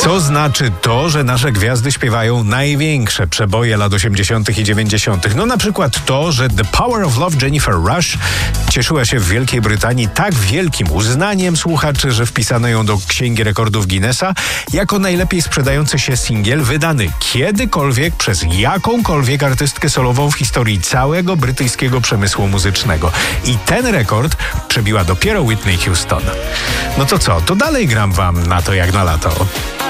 Co znaczy to, że nasze gwiazdy śpiewają największe przeboje lat 80. i 90. No na przykład to, że The Power of Love Jennifer Rush cieszyła się w Wielkiej Brytanii tak wielkim uznaniem słuchaczy, że wpisano ją do Księgi Rekordów Guinnessa jako najlepiej sprzedający się singiel wydany kiedykolwiek przez jakąkolwiek artystkę solową w historii całego brytyjskiego przemysłu muzycznego. I ten rekord przebiła dopiero Whitney Houston. No to co? To dalej gram wam na to jak na lato.